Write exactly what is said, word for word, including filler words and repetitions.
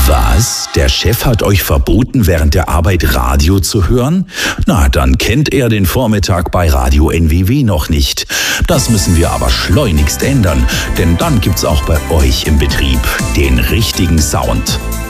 Was? Der Chef hat euch verboten, während der Arbeit Radio zu hören? Na, dann kennt er den Vormittag bei Radio N W W noch nicht. Das müssen wir aber schleunigst ändern, denn dann gibt's auch bei euch im Betrieb den richtigen Sound.